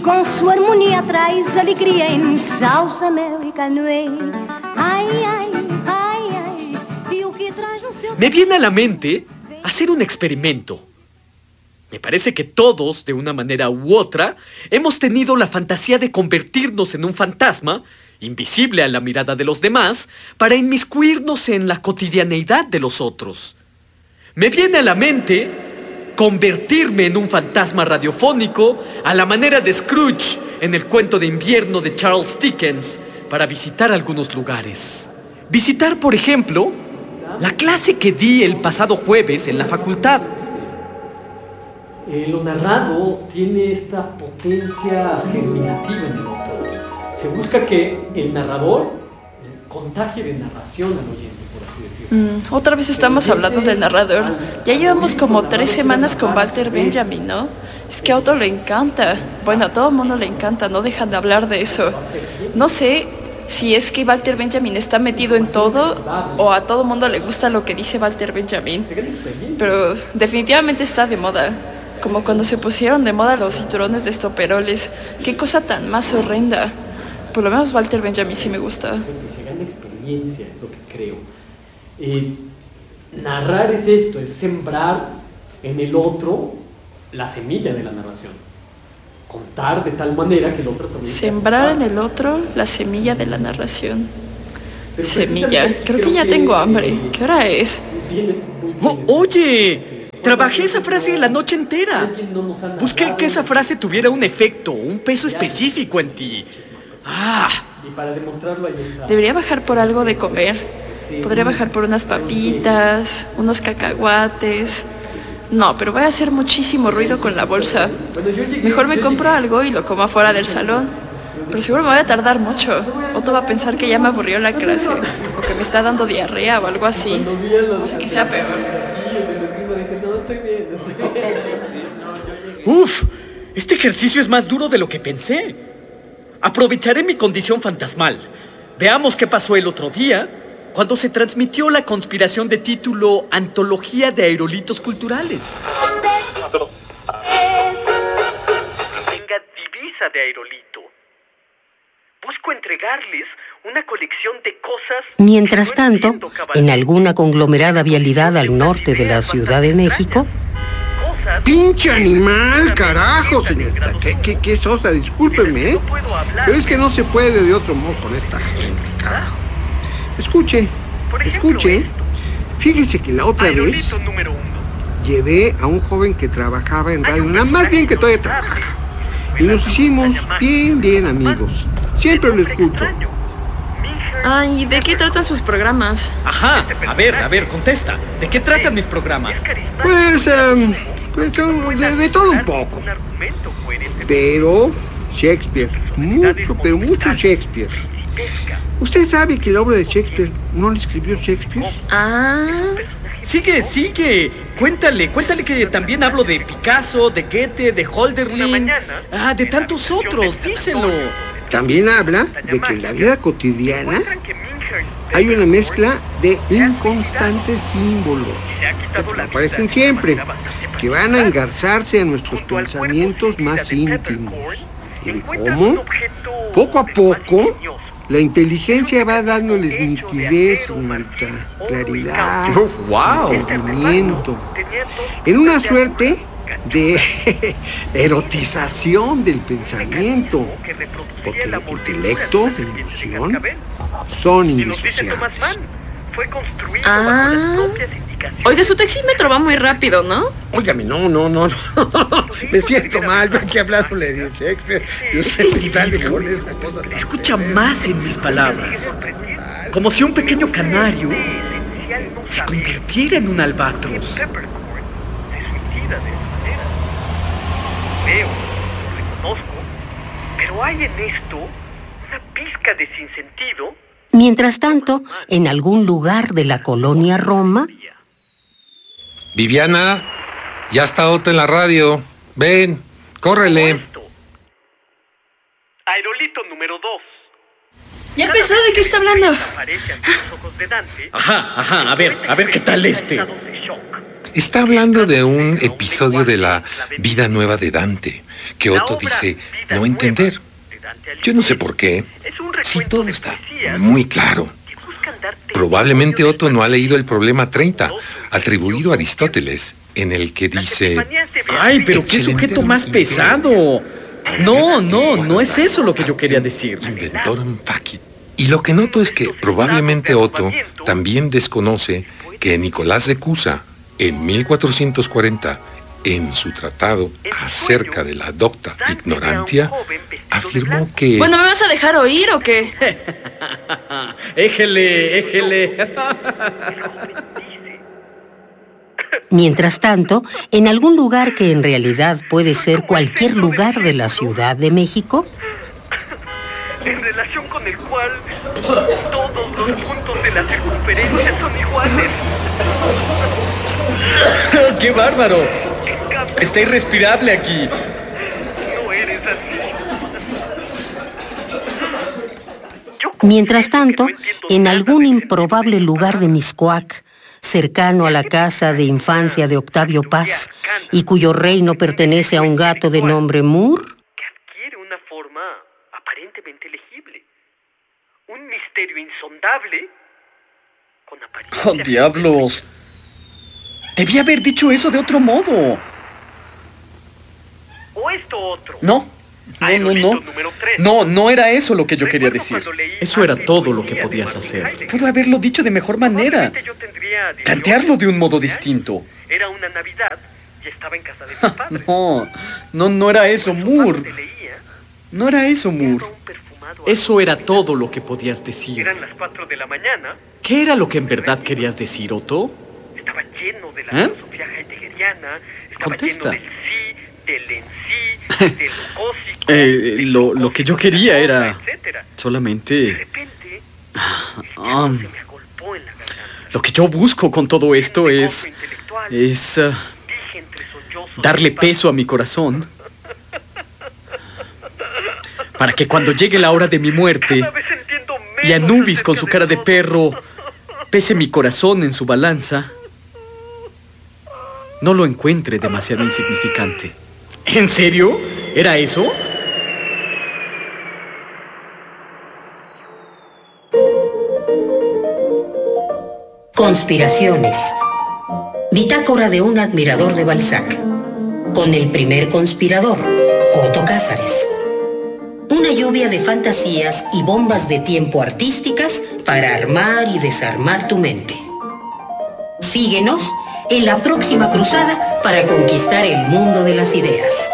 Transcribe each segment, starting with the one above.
com sua harmonia traz alegria em salsa, mel e canoe. Ai, ai, ai, ai, e o que traz no seu... Me viene a la mente hacer un experimento. Me parece que todos, de una manera u otra, hemos tenido la fantasía de convertirnos en un fantasma, invisible a la mirada de los demás, para inmiscuirnos en la cotidianeidad de los otros. Me viene a la mente convertirme en un fantasma radiofónico a la manera de Scrooge en el cuento de invierno de Charles Dickens para visitar algunos lugares. Visitar, por ejemplo, la clase que di el pasado jueves en la facultad. Lo narrado tiene esta potencia germinativa en el autor. Se busca que el narrador contagie de narración al oyente, por así decirlo. Otra vez estamos hablando del narrador. Ya llevamos como 3 semanas con Walter Benjamin, ¿no? Es que a Otto le encanta. Bueno, a todo el mundo le encanta, no dejan de hablar de eso. No sé si es que Walter Benjamin está metido en todo o a todo el mundo le gusta lo que dice Walter Benjamin. Pero definitivamente está de moda. Como cuando se pusieron de moda los cinturones de estoperoles. Qué cosa tan más horrenda. Por lo menos Walter Benjamin sí me gusta. Se gana experiencia, es lo que creo. Narrar es esto, es sembrar en el otro la semilla de la narración. Contar de tal manera que el otro también... Sembrar en el otro la semilla de la narración. Semilla. Creo que ya tengo hambre. ¿Qué hora es? ¡Oye! Trabajé esa frase la noche entera. Busqué que esa frase tuviera un efecto, un peso específico en ti. Debería bajar por algo de comer. Podría bajar por unas papitas, unos cacahuates. No, pero voy a hacer muchísimo ruido con la bolsa. Mejor me compro algo y lo como afuera del salón. Pero seguro me voy a tardar mucho. Otto va a pensar que ya me aburrió la clase, o que me está dando diarrea o algo así. No sé qué sea peor. ¡Uf! Este ejercicio es más duro de lo que pensé. Aprovecharé mi condición fantasmal. Veamos qué pasó el otro día, cuando se transmitió la conspiración de título Antología de Aerolitos Culturales. Venga divisa de aerolito. Busco entregarles una colección de cosas... Mientras tanto, en alguna conglomerada vialidad al norte de la Ciudad de México... ¡Pinche animal, carajo, señorita! ¿Qué sosa? Discúlpeme, ¿eh? Pero es que no se puede de otro modo con esta gente, carajo. Escuche. Fíjese que la otra vez llevé a un joven que trabajaba en Radio UNAM, más bien que todavía trabaja. Y nos hicimos bien amigos. Siempre lo escucho. Ay, ¿de qué tratan sus programas? Ajá, a ver, contesta. ¿De qué tratan mis programas? Pues de todo un poco. Pero Shakespeare, mucho Shakespeare. ¿Usted sabe que la obra de Shakespeare no la escribió Shakespeare? Sigue. Cuéntale que también hablo de Picasso, de Goethe, de Hölderlin. De tantos otros, díselo. También habla de que en la vida cotidiana hay una mezcla de inconstantes símbolos que aparecen siempre, que van a engarzarse en nuestros pensamientos más íntimos. ¿Y de cómo? Poco a poco, la inteligencia va dándoles nitidez, claridad, entendimiento, en una suerte de erotización del pensamiento, porque el intelecto y la emoción son indisociables. Oiga, su taxímetro va muy rápido, ¿no? Óigame, no. Me siento mal, porque hablándole de Shakespeare y usted sale con esa cosa. Escucha más en mis palabras. Como si un pequeño canario se convirtiera en un albatros. Veo, reconozco, pero hay en esto una pizca de sinsentido. Mientras tanto, en algún lugar de la colonia Roma... Viviana, ya está Otto en la radio. Ven, córrele. Aerolito número 2. Ya empezó, ¿de qué está hablando? Ajá, a ver qué tal este. Está hablando de un episodio de la vida nueva de Dante, que Otto dice no entender. Yo no sé por qué, si todo está muy claro. Probablemente Otto no ha leído el problema 30, atribuido a Aristóteles, en el que dice... ¡Ay, pero qué sujeto más pesado! No es eso lo que yo quería decir. Inventorum facit. Y lo que noto es que probablemente Otto también desconoce que Nicolás de Cusa, en 1440, en su tratado acerca de la docta ignorantia, afirmó que... Bueno, ¿me vas a dejar oír o qué? Éjele. Mientras tanto, en algún lugar que en realidad puede ser cualquier lugar de la Ciudad de México, en relación con el cual todos los puntos de la circunferencia son iguales. ¡Qué bárbaro! Está irrespirable aquí. No eres así. mientras tanto, en algún improbable lugar de Mixcoac, cercano a la casa de infancia de Octavio Paz, y cuyo reino pertenece a un gato de nombre Moore, que adquiere una forma aparentemente legible. Un misterio insondable con apariencia... ¡Oh, diablos! Debí haber dicho eso de otro modo. ¿O esto otro? No. No era eso lo que yo quería decir. Eso era todo lo que podías hacer. Puedo haberlo dicho de mejor manera. Plantearlo de un modo distinto. Era una Navidad y estaba en casa de mis padres. No era eso, Moore. No era eso, Moore. Eso era todo lo que podías decir. Eran las 4 de la mañana. ¿Qué era lo que en verdad querías decir, Otto? Estaba lleno de la filosofía heideggeriana. Contesta. Lleno del sí, del en sí, del cósico. Lo que yo quería era etcétera. solamente... De repente, se me agolpó en la garganta. Lo que yo busco con todo esto es Dije entre sollozos, darle peso a mi corazón para que cuando llegue la hora de mi muerte cada vez entiendo menos y Anubis con su acerca cara de todo. perro pese mi corazón en su balanza, no lo encuentre demasiado insignificante. ¿En serio? ¿Era eso? Conspiraciones. Bitácora de un admirador de Balzac. Con el primer conspirador, Otto Cázares. Una lluvia de fantasías y bombas de tiempo artísticas para armar y desarmar tu mente. Síguenos en la próxima cruzada para conquistar el mundo de las ideas.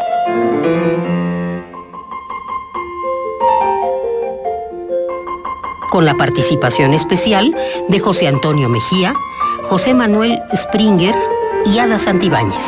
Con la participación especial de José Antonio Mejía, José Manuel Springer y Ada Santibáñez.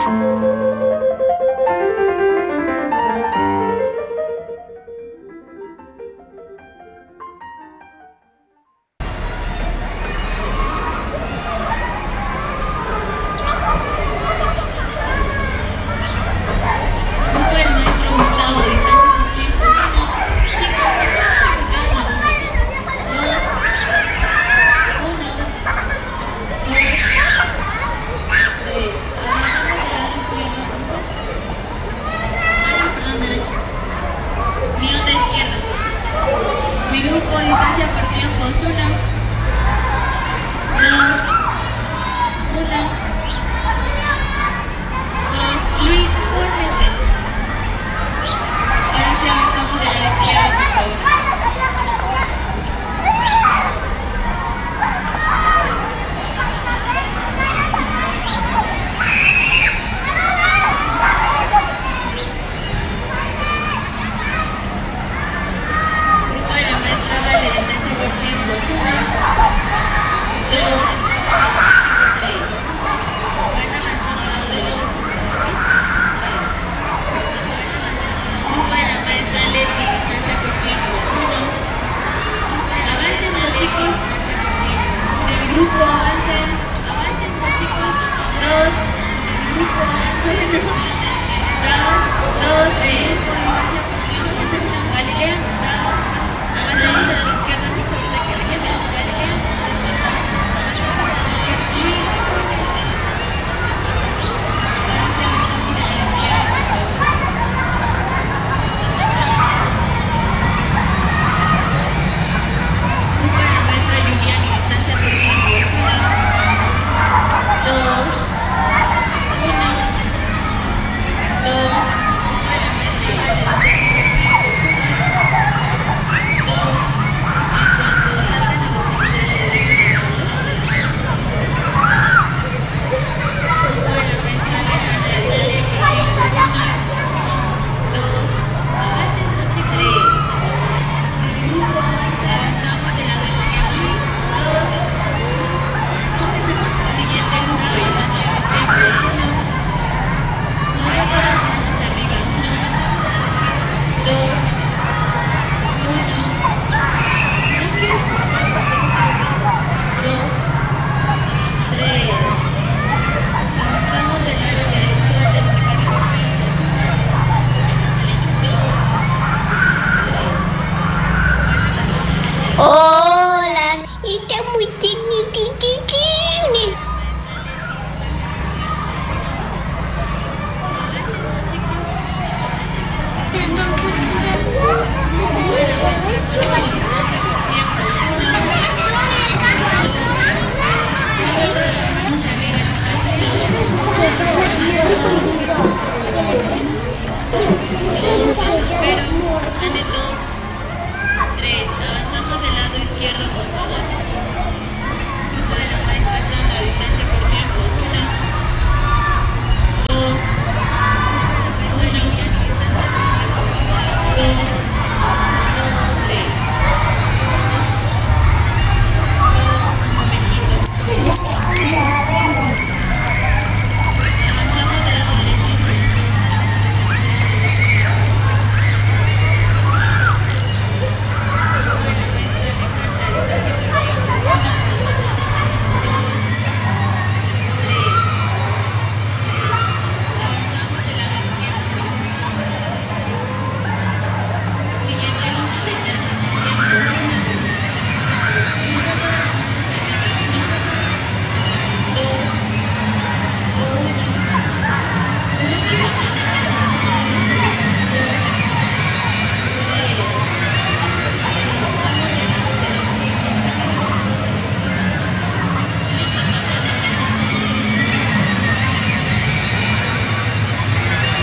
Hola, está muy chiquititini.